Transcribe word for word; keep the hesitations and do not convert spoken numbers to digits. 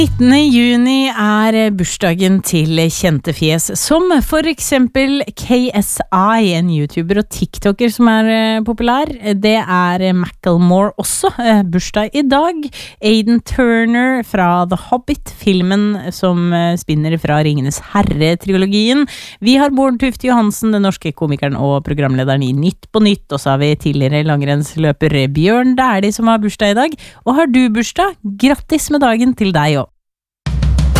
nittende juni er bursdagen til kjente fjes, som for eksempel K S I, en YouTuber og TikToker som er eh, populær. Det er Macklemore også, eh, bursdag i dag. Aidan Turner fra The Hobbit, filmen som eh, spinner fra Ringenes Herre-trilogien. Vi har Bård Tufte Johansen, den norske komikeren og programlederen i Nytt på Nytt, og så har vi tidligere langrennsløper Bjørn Dæhlie som har bursdag i dag. Og har du bursdag? Grattis med dagen til deg også.